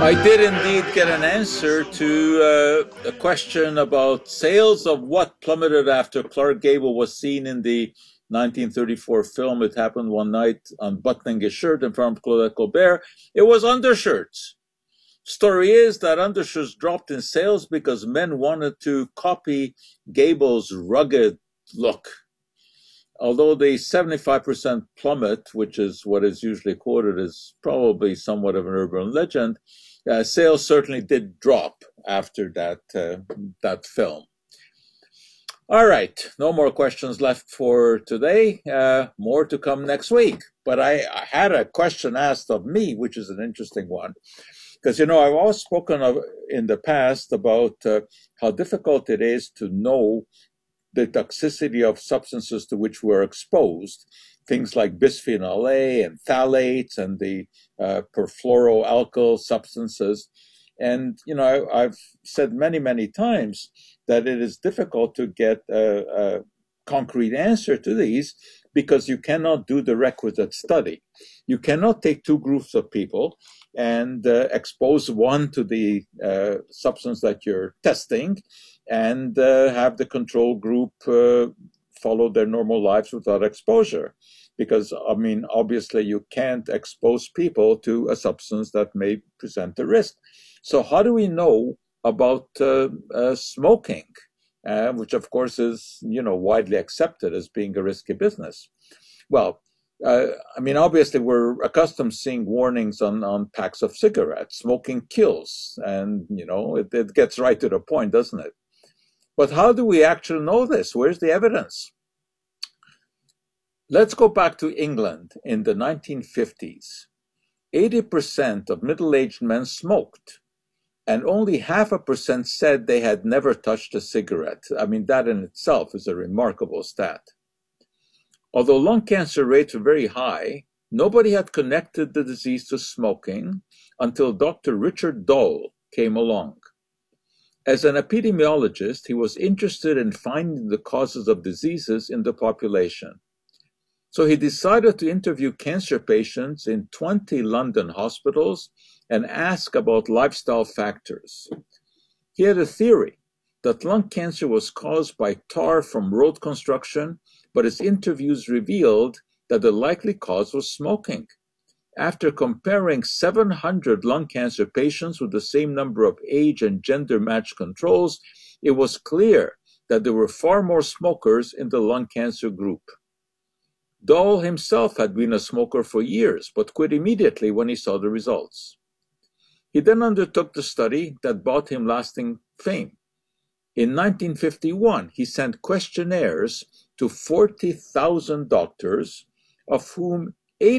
I did indeed get an answer to a question about sales of what plummeted after Clark Gable was seen in the 1934 film It Happened One Night unbuttoning his shirt in front of Claudette Colbert. It was undershirts. Story is that undershirts dropped in sales because men wanted to copy Gable's rugged look. Although the 75% plummet, which is what is usually quoted, is probably somewhat of an urban legend, sales certainly did drop after that film. All right, no more questions left for today. More to come next week. But I had a question asked of me, which is an interesting one. Because, I've always spoken in the past about how difficult it is to know the toxicity of substances to which we're exposed, things like bisphenol A and phthalates and the perfluoroalkyl substances. And, I've said many, many times that it is difficult to get a concrete answer to these because you cannot do the requisite study. You cannot take two groups of people and expose one to the substance that you're testing and have the control group follow their normal lives without exposure. Because, obviously you can't expose people to a substance that may present a risk. So how do we know about smoking, which of course is, widely accepted as being a risky business? Well, obviously we're accustomed to seeing warnings on packs of cigarettes. Smoking kills, and, it gets right to the point, doesn't it? But how do we actually know this? Where's the evidence? Let's go back to England in the 1950s. 80% of middle-aged men smoked, and only 0.5% said they had never touched a cigarette. That in itself is a remarkable stat. Although lung cancer rates were very high, nobody had connected the disease to smoking until Dr. Richard Dole came along. As an epidemiologist, he was interested in finding the causes of diseases in the population. So he decided to interview cancer patients in 20 London hospitals and ask about lifestyle factors. He had a theory that lung cancer was caused by tar from road construction, but his interviews revealed that the likely cause was smoking. After comparing 700 lung cancer patients with the same number of age and gender matched controls, it was clear that there were far more smokers in the lung cancer group. Dole himself had been a smoker for years, but quit immediately when he saw the results. He then undertook the study that brought him lasting fame. In 1951, he sent questionnaires to 40,000 doctors, of whom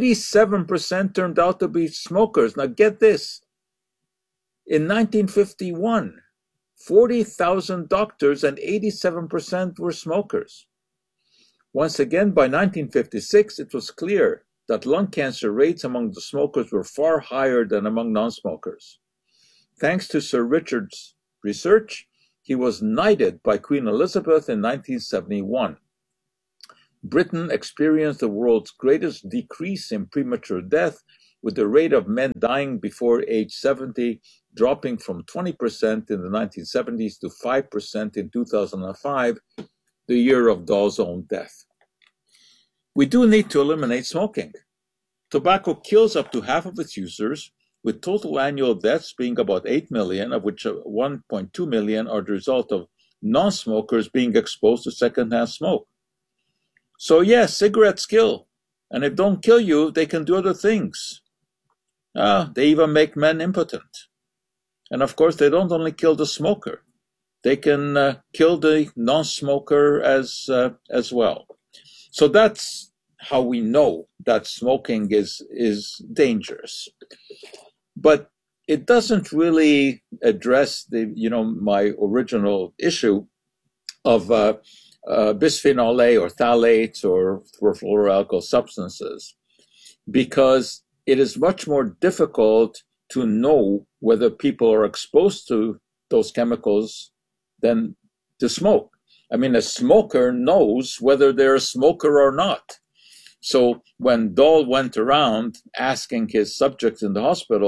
87% turned out to be smokers. Now get this. In 1951, 40,000 doctors and 87% were smokers. Once again, by 1956, it was clear that lung cancer rates among the smokers were far higher than among non-smokers. Thanks to Sir Richard's research, he was knighted by Queen Elizabeth in 1971. Britain experienced the world's greatest decrease in premature death, with the rate of men dying before age 70 dropping from 20% in the 1970s to 5% in 2005, the year of Dole's own death. We do need to eliminate smoking. Tobacco kills up to half of its users, with total annual deaths being about 8 million, of which 1.2 million are the result of non-smokers being exposed to secondhand smoke. So yes, cigarettes kill, and if they don't kill you, they can do other things. They even make men impotent. And of course, they don't only kill the smoker. They can kill the non-smoker as well. So that's how we know that smoking is dangerous. But it doesn't really address my original issue of bisphenol A or phthalates or perfluoroalkyl substances, because it is much more difficult to know whether people are exposed to those chemicals than to smoke. A smoker knows whether they're a smoker or not. So when Dole went around asking his subjects in the hospital,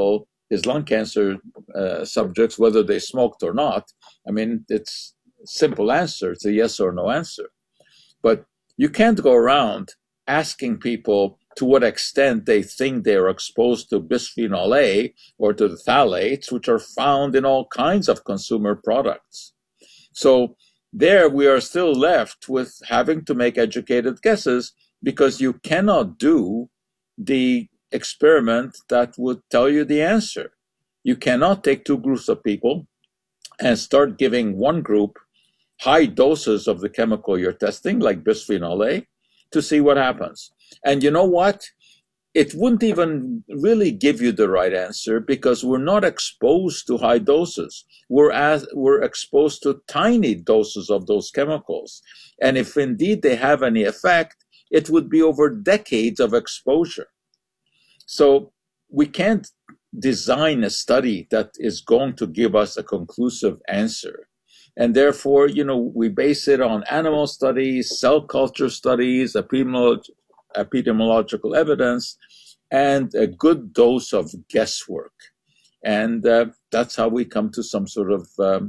his lung cancer subjects, whether they smoked or not. I mean, it's a simple answer. It's a yes or no answer. But you can't go around asking people to what extent they think they are exposed to bisphenol A or to the phthalates, which are found in all kinds of consumer products. So there we are still left with having to make educated guesses, because you cannot do the experiment that would tell you the answer. You cannot take two groups of people and start giving one group high doses of the chemical you're testing, like bisphenol A, to see what happens. And you know what? It wouldn't even really give you the right answer, because we're not exposed to high doses. We're exposed to tiny doses of those chemicals. And if indeed they have any effect, it would be over decades of exposure. So we can't design a study that is going to give us a conclusive answer. And therefore, we base it on animal studies, cell culture studies, epidemiological evidence, and a good dose of guesswork. And that's how we come to some sort of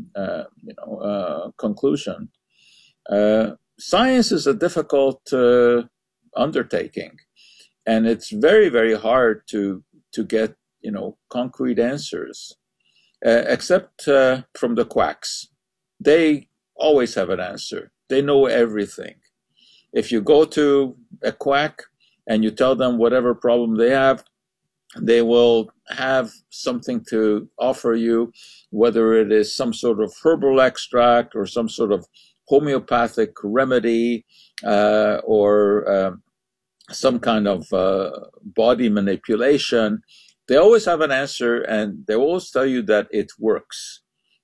conclusion. Science is a difficult undertaking, and it's very, very hard to get concrete answers, except from the quacks. They always have an answer. They know everything. If you go to a quack and you tell them whatever problem they have, they will have something to offer you, whether it is some sort of herbal extract or some sort of homeopathic remedy or some kind of body manipulation. They always have an answer, and they always tell you that it works.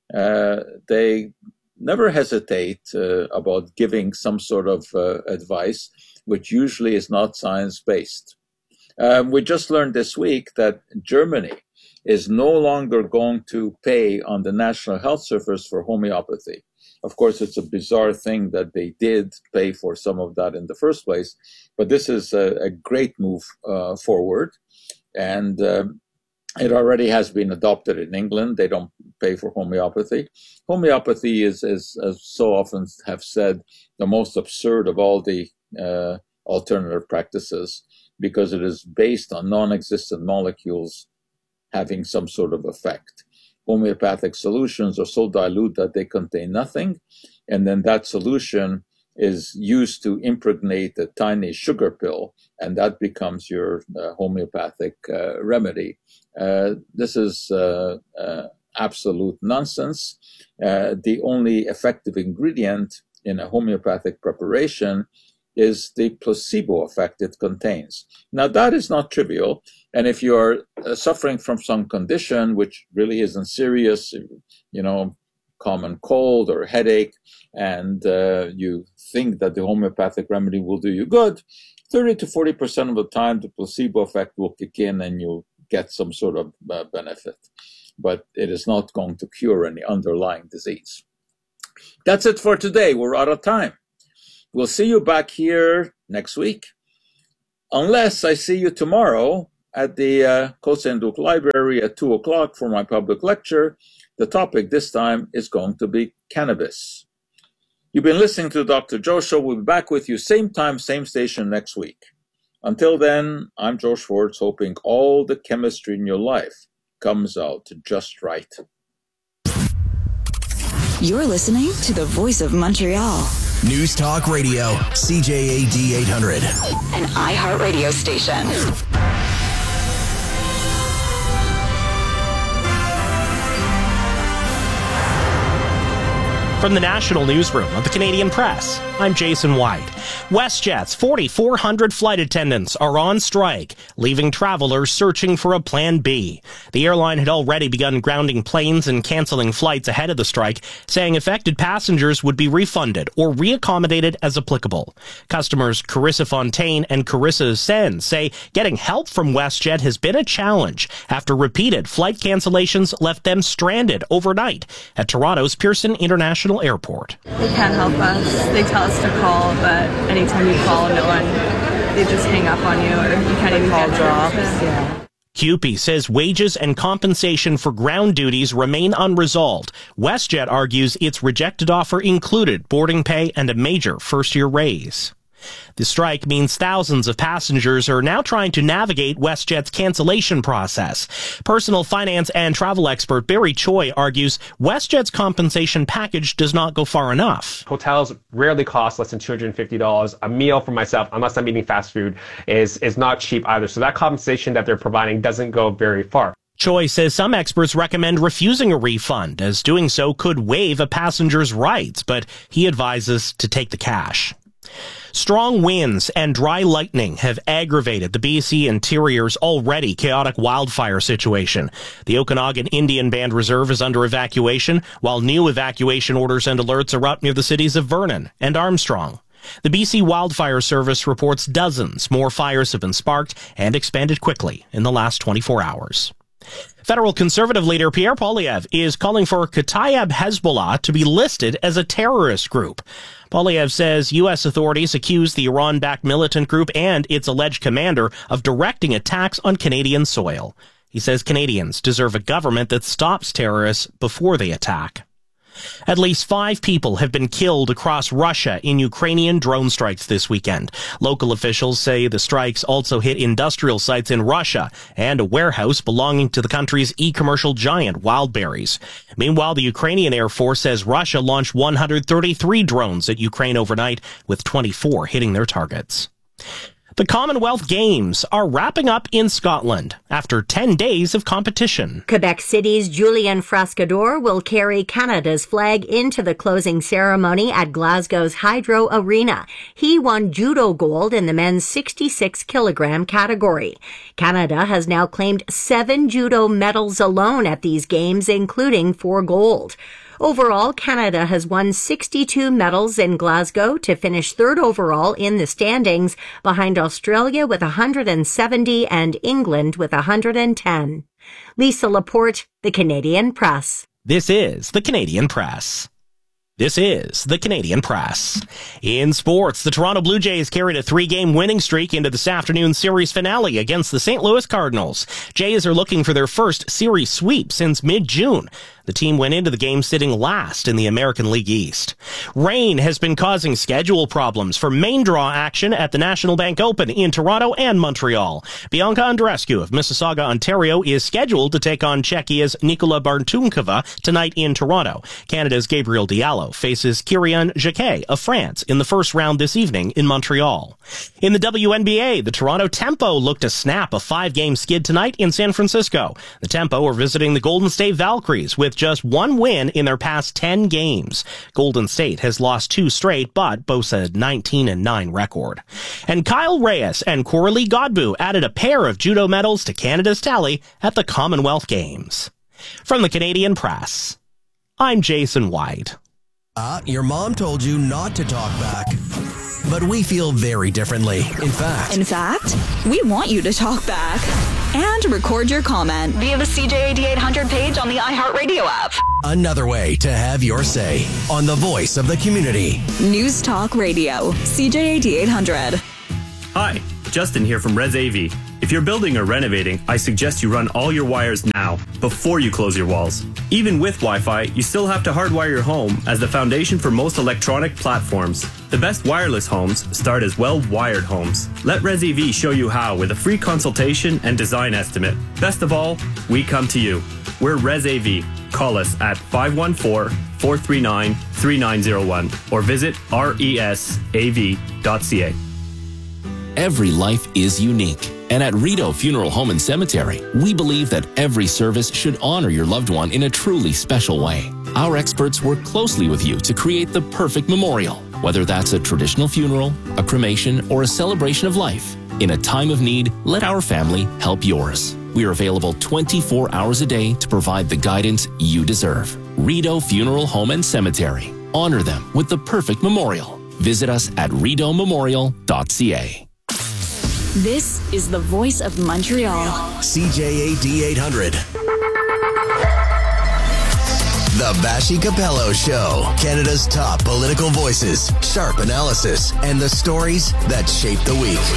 They never hesitate about giving some sort of advice, which usually is not science-based. We just learned this week that Germany is no longer going to pay on the National Health Service for homeopathy. Of course, it's a bizarre thing that they did pay for some of that in the first place, but this is a great move forward. And it already has been adopted in England. They don't pay for homeopathy. Homeopathy is, as so often have said, the most absurd of all the alternative practices, because it is based on non-existent molecules having some sort of effect. Homeopathic solutions are so dilute that they contain nothing, and then that solution is used to impregnate a tiny sugar pill, and that becomes your homeopathic remedy. This is absolute nonsense. The only effective ingredient in a homeopathic preparation is the placebo effect it contains. Now, that is not trivial, and if you are suffering from some condition which really isn't serious, common cold or headache, and you think that the homeopathic remedy will do you good, 30 to 40% of the time the placebo effect will kick in and you'll get some sort of benefit. But it is not going to cure any underlying disease. That's it for today. We're out of time. We'll see you back here next week, unless I see you tomorrow at the Côte Saint-Luc Library at 2 o'clock for my public lecture. The topic this time is going to be cannabis. You've been listening to the Dr. Joe Show. We'll be back with you same time, same station next week. Until then, I'm Joe Schwartz, hoping all the chemistry in your life comes out just right. You're listening to the Voice of Montreal. News Talk Radio, CJAD 800. An iHeartRadio station. From the National Newsroom of the Canadian Press, I'm Jason White. WestJet's 4,400 flight attendants are on strike, leaving travelers searching for a plan B. The airline had already begun grounding planes and canceling flights ahead of the strike, saying affected passengers would be refunded or reaccommodated as applicable. Customers Carissa Fontaine and Carissa Sen say getting help from WestJet has been a challenge after repeated flight cancellations left them stranded overnight at Toronto's Pearson International Airport. They can't help us. They tell us to call, but anytime you call, no one, they just hang up on you, or you can't even call drops. Yeah. CUPE says wages and compensation for ground duties remain unresolved. WestJet argues its rejected offer included boarding pay and a major first-year raise. The strike means thousands of passengers are now trying to navigate WestJet's cancellation process. Personal finance and travel expert Barry Choi argues WestJet's compensation package does not go far enough. Hotels rarely cost less than $250. A meal for myself, unless I'm eating fast food, is not cheap either. So that compensation that they're providing doesn't go very far. Choi says some experts recommend refusing a refund, as doing so could waive a passenger's rights, but he advises to take the cash. Strong winds and dry lightning have aggravated the BC Interior's already chaotic wildfire situation. The Okanagan Indian Band Reserve is under evacuation, while new evacuation orders and alerts are out near the cities of Vernon and Armstrong. The BC Wildfire Service reports dozens more fires have been sparked and expanded quickly in the last 24 hours. Federal Conservative leader Pierre Poilievre is calling for Kataib Hezbollah to be listed as a terrorist group. Poilievre says U.S. authorities accuse the Iran-backed militant group and its alleged commander of directing attacks on Canadian soil. He says Canadians deserve a government that stops terrorists before they attack. At least 5 people have been killed across Russia in Ukrainian drone strikes this weekend. Local officials say the strikes also hit industrial sites in Russia and a warehouse belonging to the country's e-commercial giant Wildberries. Meanwhile, the Ukrainian Air Force says Russia launched 133 drones at Ukraine overnight, with 24 hitting their targets. The Commonwealth Games are wrapping up in Scotland after 10 days of competition. Quebec City's Julien Frascador will carry Canada's flag into the closing ceremony at Glasgow's Hydro Arena. He won judo gold in the men's 66-kilogram category. Canada has now claimed 7 judo medals alone at these games, including 4 gold. Overall, Canada has won 62 medals in Glasgow to finish 3rd overall in the standings, behind Australia with 170 and England with 110. Lisa Laporte, The Canadian Press. This is The Canadian Press. This is The Canadian Press. In sports, the Toronto Blue Jays carried a 3-game winning streak into this afternoon's series finale against the St. Louis Cardinals. Jays are looking for their first series sweep since mid-June. The team went into the game sitting last in the American League East. Rain has been causing schedule problems for main draw action at the National Bank Open in Toronto and Montreal. Bianca Andreescu of Mississauga, Ontario, is scheduled to take on Czechia's Nikola Bartunkova tonight in Toronto. Canada's Gabriel Diallo faces Kyrian Jacquet of France in the first round this evening in Montreal. In the WNBA, the Toronto Tempo looked to snap a 5-game skid tonight in San Francisco. The Tempo are visiting the Golden State Valkyries with just 1 win in their past 10 games. Golden State has lost 2 straight, but boasts a 19-9 record. And Kyle Reyes and Coralie Godbout added a pair of judo medals to Canada's tally at the Commonwealth Games. From the Canadian Press, I'm Jason White. Your mom told you not to talk back. But we feel very differently. In fact, we want you to talk back and record your comment via the CJAD 800 page on the iHeartRadio app. Another way to have your say on the voice of the community. News Talk Radio, CJAD 800. Hi, Justin here from Res AV. If you're building or renovating, I suggest you run all your wires now, before you close your walls. Even with Wi-Fi, you still have to hardwire your home as the foundation for most electronic platforms. The best wireless homes start as well-wired homes. Let Res AV show you how with a free consultation and design estimate. Best of all, we come to you. We're Res AV. Call us at 514-439-3901 or visit resav.ca. Every life is unique. And at Rideau Funeral Home and Cemetery, we believe that every service should honor your loved one in a truly special way. Our experts work closely with you to create the perfect memorial, whether that's a traditional funeral, a cremation, or a celebration of life. In a time of need, let our family help yours. We are available 24 hours a day to provide the guidance you deserve. Rideau Funeral Home and Cemetery. Honor them with the perfect memorial. Visit us at rideaumemorial.ca. This is the voice of Montreal. CJAD 800. The Bashi Capello Show. Canada's top political voices, sharp analysis, and the stories that shape the week.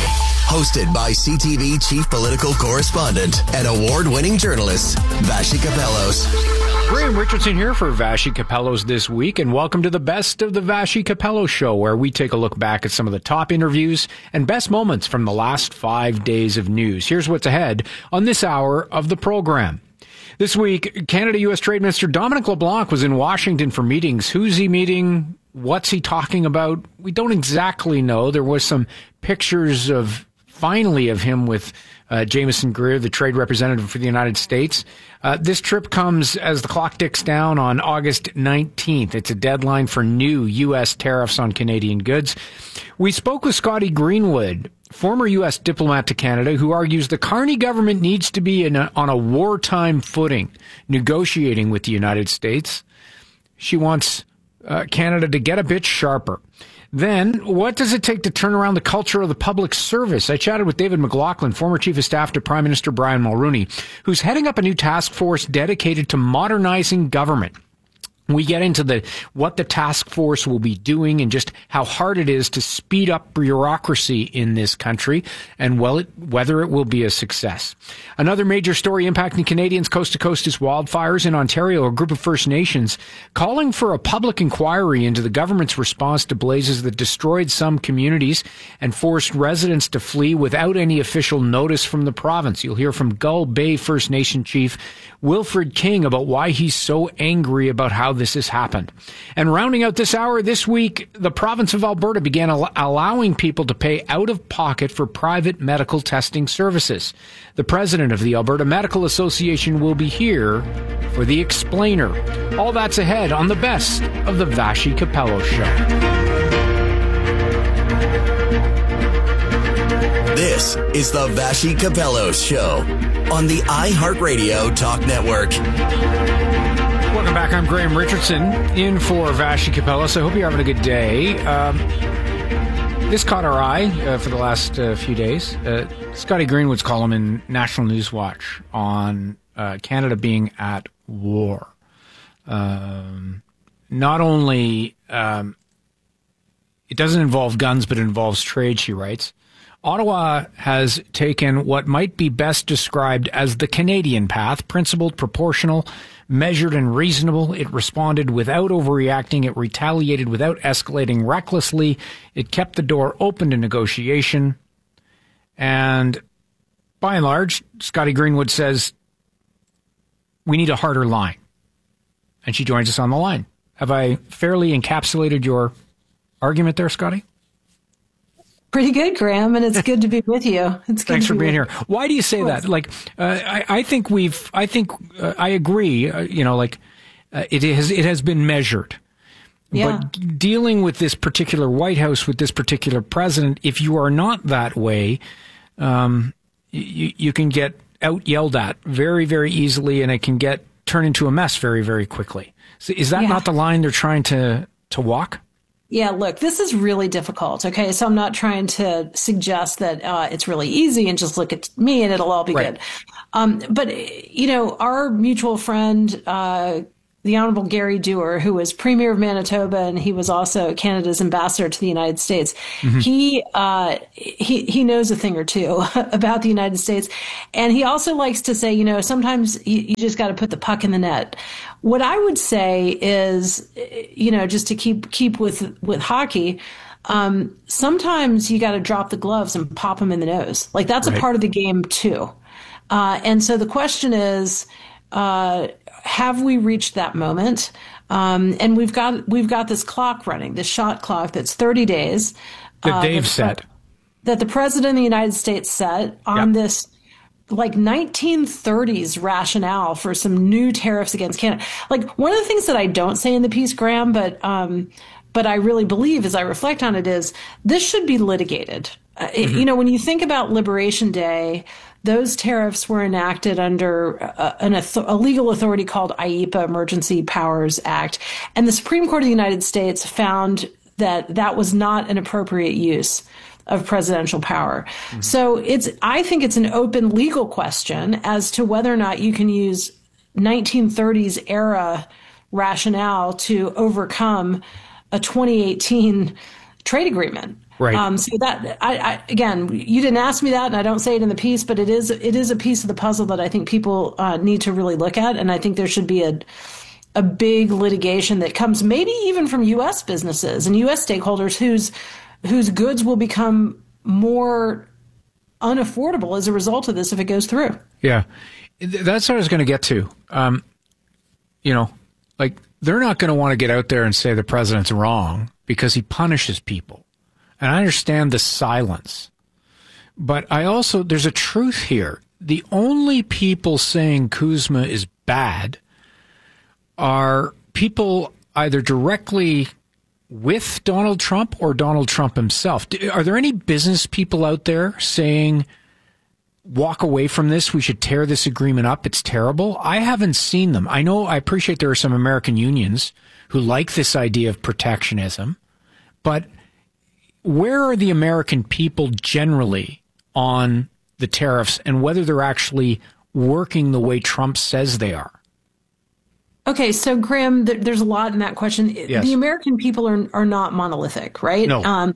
Hosted by CTV chief political correspondent and award-winning journalist, Vassy Kapelos. Graham Richardson here for Vassy Kapelos this week, and welcome to the Best of the Vassy Kapelos Show, where we take a look back at some of the top interviews and best moments from the last 5 days of news. Here's what's ahead on this hour of the program. This week, Canada-U.S. Trade Minister Dominic LeBlanc was in Washington for meetings. Who's he meeting? What's he talking about? We don't exactly know. There was some pictures of him with Jameson Greer, the trade representative for the United States. This trip comes as the clock ticks down on August 19th. It's a deadline for new U.S. tariffs on Canadian goods. We spoke with Scotty Greenwood, former U.S. diplomat to Canada, who argues the Carney government needs to be on a wartime footing, negotiating with the United States. She wants Canada to get a bit sharper. Then, what does it take to turn around the culture of the public service? I chatted with David McLaughlin, former Chief of Staff to Prime Minister Brian Mulroney, who's heading up a new task force dedicated to modernizing government. We get into what the task force will be doing and just how hard it is to speed up bureaucracy in this country and whether it will be a success. Another major story impacting Canadians coast to coast is wildfires in Ontario. A group of First Nations calling for a public inquiry into the government's response to blazes that destroyed some communities and forced residents to flee without any official notice from the province. You'll hear from Gull Bay First Nation Chief Wilfred King about why he's so angry about how this has happened. And rounding out this hour this week, the province of Alberta began allowing people to pay out of pocket for private medical testing services. The president of the Alberta Medical Association will be here for the explainer. All that's ahead on the Best of the Vassy Kapelos Show. This is the Vassy Kapelos Show on the iHeartRadio Talk Network. Welcome back. I'm Graham Richardson in for Vassy Kapelos. I hope you're having a good day. This caught our eye for the last few days. Scotty Greenwood's column in National Newswatch on Canada being at war. Not only it doesn't involve guns, but it involves trade, she writes. Ottawa has taken what might be best described as the Canadian path, principled, proportional, measured, and reasonable. It responded without overreacting. It retaliated without escalating recklessly. It kept the door open to negotiation. And by and large, Scotty Greenwood says, we need a harder line. And she joins us on the line. Have I fairly encapsulated your argument there, Scotty? Pretty good, Graham, and it's good to be with you. Thanks for being here. Why do you say that? Like, I think I agree. It has been measured. Yeah. But dealing with this particular White House, with this particular president, if you are not that way, you can get out yelled at very, very easily, and it can turn into a mess very, very quickly. So is that not the line they're trying to walk? Yeah, look, this is really difficult. Okay, so I'm not trying to suggest that it's really easy and just look at me and it'll all be good. But, you know, our mutual friend, the Honorable Gary Dewar, who was Premier of Manitoba and he was also Canada's ambassador to the United States, he knows a thing or two about the United States. And he also likes to say, you know, sometimes you just got to put the puck in the net. What I would say is, you know, just to keep with hockey, sometimes you got to drop the gloves and pop them in the nose. Like that's a part of the game too. And so the question is, have we reached that moment? And we've got this clock running, this shot clock that's 30 days. That they've set. That the president of the United States set on this like 1930s rationale for some new tariffs against Canada. Like one of the things that I don't say in the piece, Graham, but I really believe as I reflect on it is this should be litigated. You know, when you think about Liberation Day, those tariffs were enacted under a legal authority called IEPA, Emergency Powers Act. And the Supreme Court of the United States found that that was not an appropriate use of presidential power. So I think it's an open legal question as to whether or not you can use 1930s era rationale to overcome a 2018 trade agreement. Right. So that again, you didn't ask me that, and I don't say it in the piece, but it is a piece of the puzzle that I think people need to really look at, and I think there should be a big litigation that comes maybe even from U.S. businesses and U.S. stakeholders whose goods will become more unaffordable as a result of this if it goes through. Yeah, that's what I was going to get to. Like, they're not going to want to get out there and say the president's wrong because he punishes people. And I understand the silence. But there's a truth here. The only people saying Kuzma is bad are people either directly with Donald Trump or Donald Trump himself. Are there any business people out there saying, walk away from this, we should tear this agreement up, it's terrible? I haven't seen them. I appreciate there are some American unions who like this idea of protectionism, but where are the American people generally on the tariffs and whether they're actually working the way Trump says they are? Okay, so Graham, there's a lot in that question. Yes. The American people are not monolithic, right? No.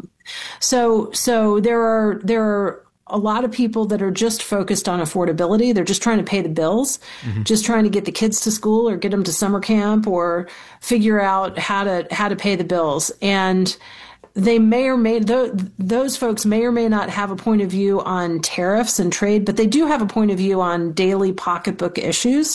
So there are a lot of people that are just focused on affordability. They're just trying to pay the bills, just trying to get the kids to school or get them to summer camp or figure out how to pay the bills. And they those folks may or may not have a point of view on tariffs and trade, but they do have a point of view on daily pocketbook issues.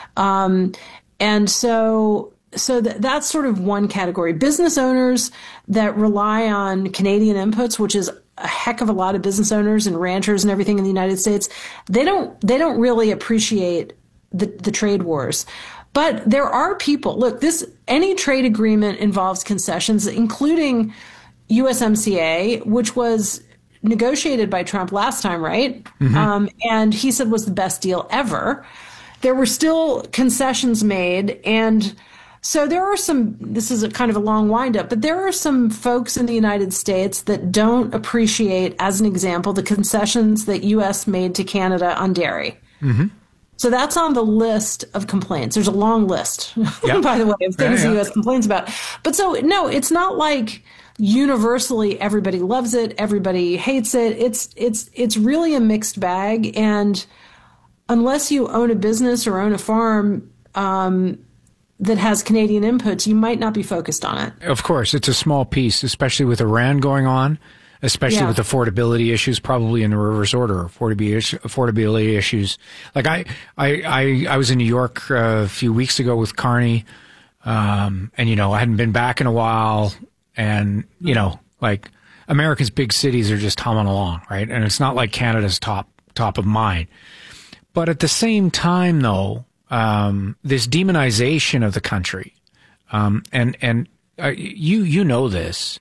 And so that's sort of one category. Business owners that rely on Canadian inputs, which is a heck of a lot of business owners and ranchers and everything in the United States, they don't really appreciate the trade wars. But there are people, look, any trade agreement involves concessions, including USMCA, which was negotiated by Trump last time, right? And he said was the best deal ever. There were still concessions made, and so there are this is a kind of a long windup, but there are some folks in the United States that don't appreciate, as an example, the concessions that U.S. made to Canada on dairy. So that's on the list of complaints. There's a long list, by the way, of things the U.S. complains about. But so, no, it's not like universally everybody loves it, everybody hates it. It's really a mixed bag, and unless you own a business or own a farm that has Canadian inputs, you might not be focused on it. Of course, it's a small piece, especially with Iran going on, especially with affordability issues, probably in the reverse order, affordability issues. Like I was in New York a few weeks ago with Carney, and I hadn't been back in a while, and like America's big cities are just humming along, right? And it's not like Canada's top of mind. But at the same time, though, this demonization of the country, and you know this,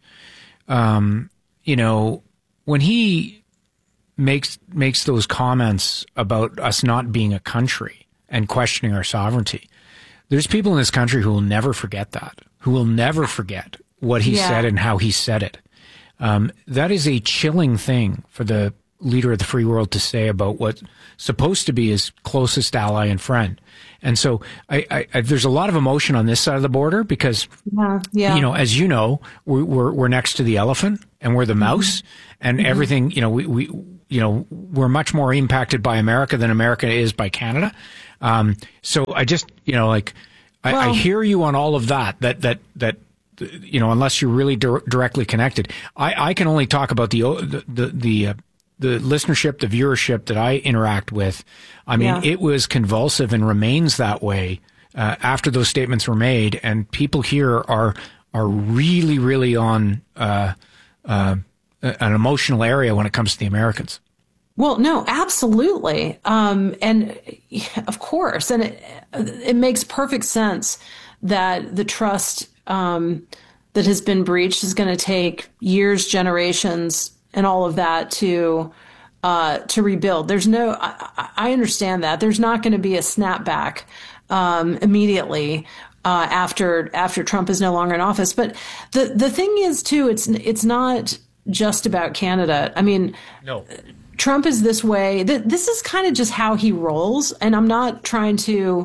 when he makes those comments about us not being a country and questioning our sovereignty, there's people in this country who will never forget that, who will never forget what he said and how he said it. That is a chilling thing for the leader of the free world to say about what's supposed to be his closest ally and friend. And so there's a lot of emotion on this side of the border because, as you know, we're next to the elephant and we're the mouse and everything, we're much more impacted by America than America is by Canada. So I just, I hear you on all of that, unless you're really directly connected. I can only talk about the listenership, the viewership that I interact with. I mean, it was convulsive and remains that way after those statements were made. And people here are really, really on an emotional area when it comes to the Americans. Well, no, absolutely. And of course, and it makes perfect sense that the trust that has been breached is going to take years, generations, and all of that to rebuild. There's I understand that. There's not going to be a snapback immediately after Trump is no longer in office. But the thing is, too, it's not just about Canada. I mean, no. Trump is this way. This is kind of just how he rolls. And I'm not trying to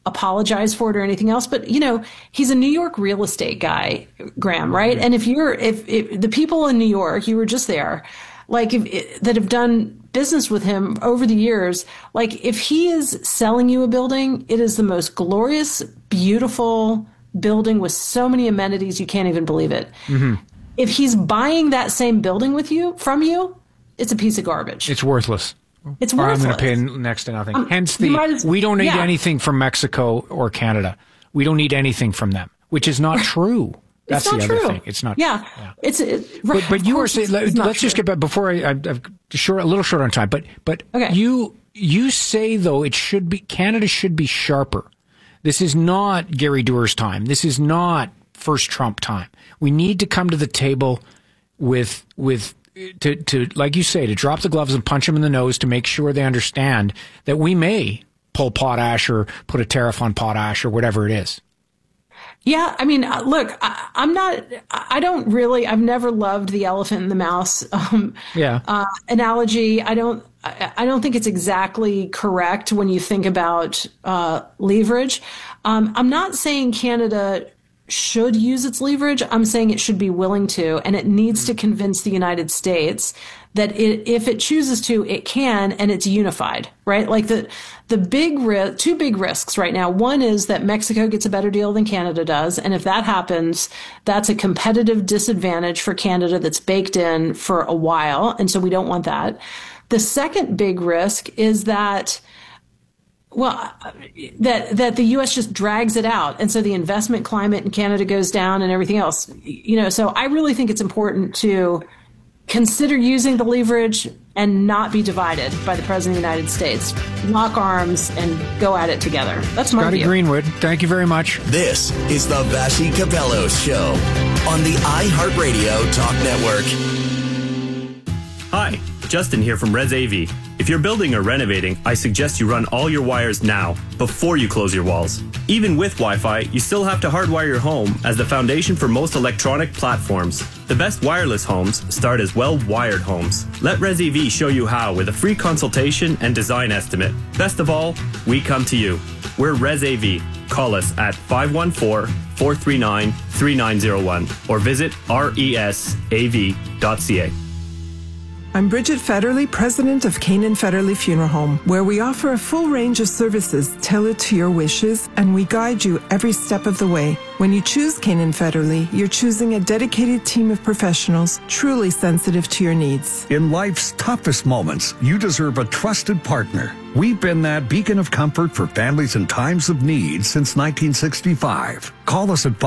apologize for it or anything else. But, he's a New York real estate guy, Graham, right? And if the people in New York, you were just there, that have done business with him over the years, if he is selling you a building, it is the most glorious, beautiful building with so many amenities, you can't even believe it. Mm-hmm. If he's buying that same building from you, it's a piece of garbage. It's worthless. It's worthless. I'm going to pay next to nothing. Hence we don't need anything from Mexico or Canada. We don't need anything from them, which is not true. That's the other thing. It's not. Yeah. But you were saying, let's just get back before I'm a little short on time. But okay. You say though Canada should be sharper. This is not Gary Doerr's time. This is not first Trump time. We need to come to the table with like you say, to drop the gloves and punch them in the nose to make sure they understand that we may pull potash or put a tariff on potash or whatever it is. Yeah, I mean, look, I've never loved the elephant in the mouse analogy. I don't think it's exactly correct when you think about leverage. I'm not saying Canada should use its leverage. I'm saying it should be willing to, and it needs to convince the United States that if it chooses to, it can, and it's unified, right? The two big risks right now. One is that Mexico gets a better deal than Canada does, and if that happens, that's a competitive disadvantage for Canada that's baked in for a while, and so we don't want that. The second big risk is that the U.S. just drags it out. And so the investment climate in Canada goes down and everything else. So I really think it's important to consider using the leverage and not be divided by the President of the United States. Lock arms and go at it together. That's my view. Scotty Greenwood, thank you very much. This is the Vassy Capello Show on the iHeartRadio Talk Network. Hi, Justin here from Res AV. If you're building or renovating, I suggest you run all your wires now, before you close your walls. Even with Wi-Fi, you still have to hardwire your home as the foundation for most electronic platforms. The best wireless homes start as well-wired homes. Let Res AV show you how with a free consultation and design estimate. Best of all, we come to you. We're Res AV. Call us at 514-439-3901 or visit resav.ca. I'm Bridget Federley, president of Canaan Federley Funeral Home, where we offer a full range of services tailored to your wishes, and we guide you every step of the way. When you choose Canaan Federley, you're choosing a dedicated team of professionals truly sensitive to your needs. In life's toughest moments, you deserve a trusted partner. We've been that beacon of comfort for families in times of need since 1965. Call us at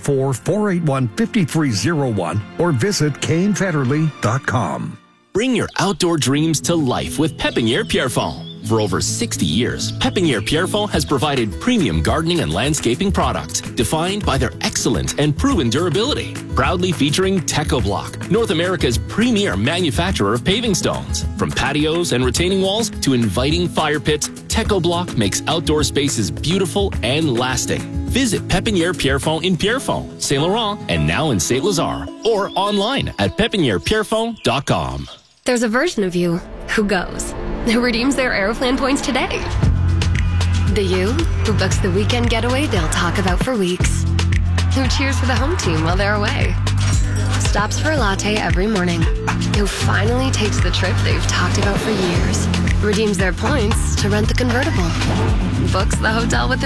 514-481-5301 or visit canefederley.com. Bring your outdoor dreams to life with Pépinière Pierrefonds. For over 60 years, Pépinière Pierrefonds has provided premium gardening and landscaping products defined by their excellent and proven durability. Proudly featuring TechoBlock, North America's premier manufacturer of paving stones. From patios and retaining walls to inviting fire pits, TechoBlock makes outdoor spaces beautiful and lasting. Visit Pépinière Pierrefonds in Pierrefonds, Saint Laurent, and now in Saint Lazare, or online at pépinièrepierrefonds.com. There's a version of you who goes, who redeems their Aeroplan points today. The you who books the weekend getaway they'll talk about for weeks. Who cheers for the home team while they're away. Stops for a latte every morning. Who finally takes the trip they've talked about for years. Redeems their points to rent the convertible. Books the hotel with